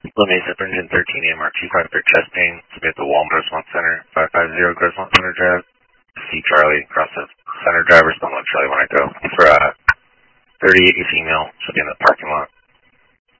Lemay Engine 13 AMR 253 chest pain. To be at the Walmart Response Center, 550 Grossmont Center Drive. C Charlie, cross the center driver, still not Charlie when I go. For 38 female, she'll be in the parking lot.